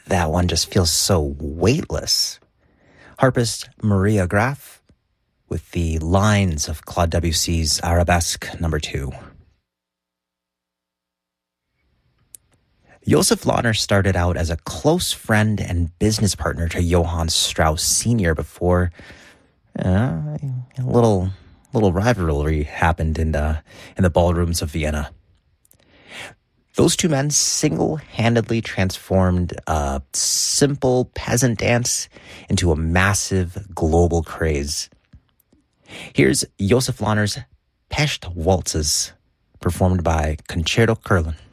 that one just feels so weightless. Harpist Maria Graf with the lines of Claude Debussy's Arabesque No. 2. Josef Lahner started out as a close friend and business partner to Johann Strauss Sr. before a little rivalry happened in the ballrooms of Vienna. Those two men single-handedly transformed a simple peasant dance into a massive global craze. Here's Josef Lahner's Pest Waltzes, performed by Concerto Curlin.